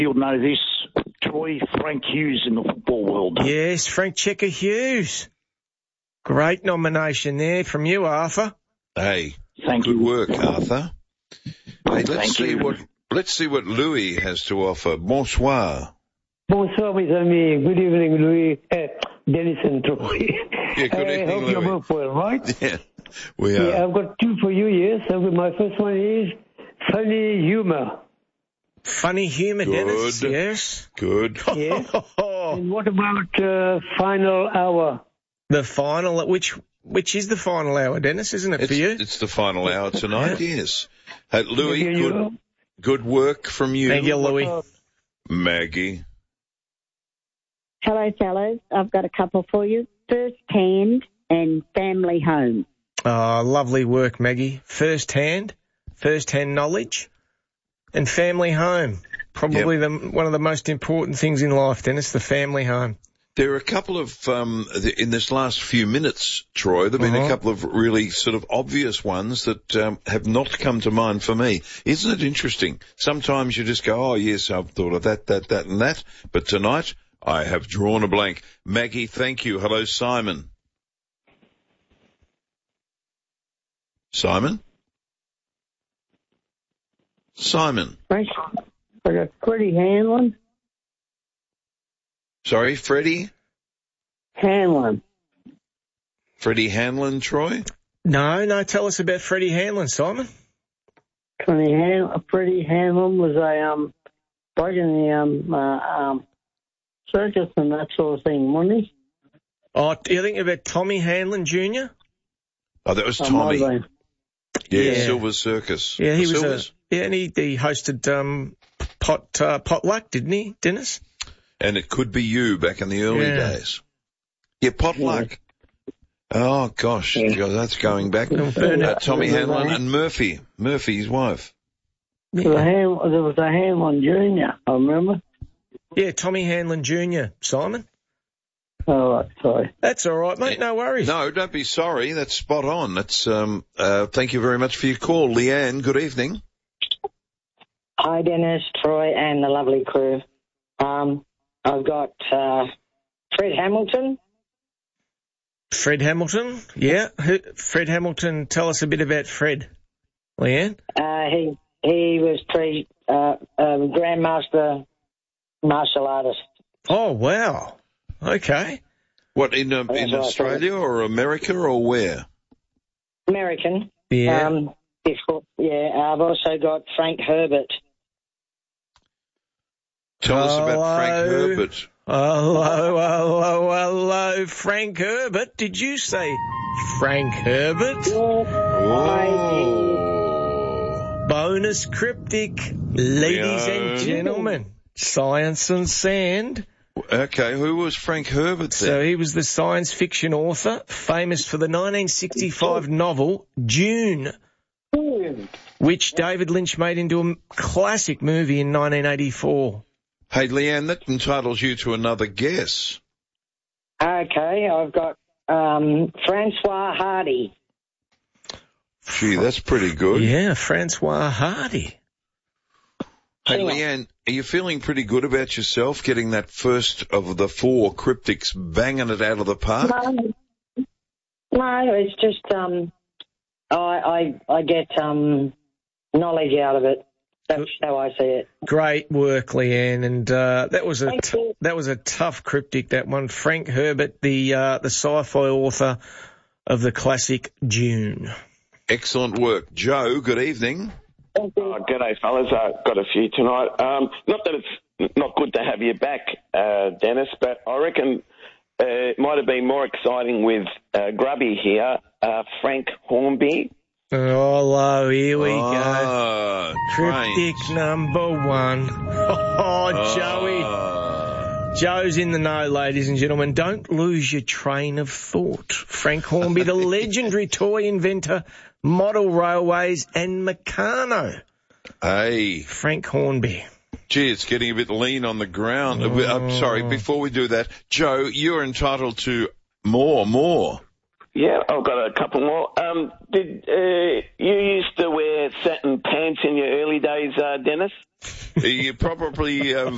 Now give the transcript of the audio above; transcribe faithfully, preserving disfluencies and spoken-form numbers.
you'll know this, Troy, Frank Hughes in the football world. Yes, Frank Checker Hughes. Great nomination there from you, Arthur. Hey, Thank good you. work, Arthur. Hey, let's Thank see you. what let's see what Louis has to offer. Bonsoir. Bonsoir, mes amis. Good evening, Louis. Uh, Dennis and Troy. Yeah, good I evening, hope Louis. you're both well, right? Yeah, we are. Yeah, I've got two for you, yes. So my first one is funny humor. Funny humour, Good. Dennis. Yes. Good. Yes. And what about uh, final hour? The final, which which is the final hour, Dennis, isn't it, It's, for you? it's the final hour tonight, yes. Hey, Louis, Thank you. good, good work from you. Thank you, Louis. Maggie. Hello, fellows. I've got a couple for you. First Hand and Family Home. Oh, lovely work, Maggie. First hand, first hand knowledge, and family home. Probably Yep. the, one of the most important things in life, Dennis, the family home. There are a couple of, um, th- in this last few minutes, Troy, there have been Uh-huh. a couple of really sort of obvious ones that um, have not come to mind for me. Isn't it interesting? Sometimes you just go, oh, yes, I've thought of that, that, that, and that. But tonight, I have drawn a blank. Maggie, thank you. Hello, Simon. Simon? Simon. Thanks. I got Freddie Hanlon. Sorry, Freddie? Hanlon. Freddie Hanlon, Troy? No, no, tell us about Freddie Hanlon, Simon. Freddie Han- Freddie Hanlon was a um, bloke in the um, uh, um, circus and that sort of thing, wasn't he? Oh, do you think about Tommy Hanlon Junior? Oh, that was I Tommy. might have been. Yeah, Yeah. Silver Circus. Yeah, he The was Silvers? a, yeah, and he, he hosted um, pot uh, potluck, didn't he, Dennis? And it could be you back in the early Yeah. days. Yeah, potluck. Oh, gosh. Yeah. God, that's going back. Little burn Uh, out. Tommy Yeah. Hanlon and Murphy. Murphy's wife. There was a Han- there was a Hanlon Junior, I remember. Yeah, Tommy Hanlon Junior, Simon. Oh, right, sorry. That's all right, mate. No worries. No, don't be sorry. That's spot on. That's, um, uh, thank you very much for your call. Leanne, good evening. Hi, Dennis, Troy, and the lovely crew. Um, I've got uh, Fred Hamilton. Fred Hamilton. Yeah. Who, Fred Hamilton, tell us a bit about Fred. Leanne? Uh, he he was pre uh, um, Grandmaster martial artist. Oh, wow. Okay. What, in, uh, That's in right, Australia or America or where? American. Yeah. Um, before, yeah, I've also got Frank Herbert. Tell us about Hello. Frank Herbert. Hello, hello, hello. Frank Herbert. Did you say Frank Herbert? Oh. Bonus cryptic. Ladies Yeah. and gentlemen, Science and Sand. Okay, who was Frank Herbert then? So he was the science fiction author, famous for the nineteen sixty-five novel Dune, which David Lynch made into a classic movie in nineteen eighty-four. Hey, Leanne, that entitles you to another guess. Okay, I've got um, Francois Hardy. Gee, that's pretty good. Yeah, Francois Hardy. Hey, Singer. Leanne, are you feeling pretty good about yourself getting that first of the four cryptics banging it out of the park? No, no, it's just um, I I, I get um, knowledge out of it. That's how I see it. Great work, Leanne, and uh, that was a Thank t- you. that was a tough cryptic. That one, Frank Herbert, the uh, the sci-fi author of the classic Dune. Excellent work. Joe, good evening. Thank you. Oh, g'day, fellas. Uh, got a few tonight. Um, not that it's not good to have you back, uh, Dennis, but I reckon uh, it might have been more exciting with uh, Grubby here, uh, Frank Hornby. Oh, hello, here we go. Ah, Cryptic trains. number one. Oh, Joey. Ah. Joe's in the know, ladies and gentlemen. Don't lose your train of thought. Frank Hornby, the legendary toy inventor, model railways, and Meccano. Hey, Frank Hornby. gee, it's getting a bit lean on the ground. Uh, I'm sorry, before we do that, Joe, you're entitled to more, more. Yeah, I've got a couple more. Um, did uh, you used to wear satin pants in your early days, uh, Dennis? You probably um,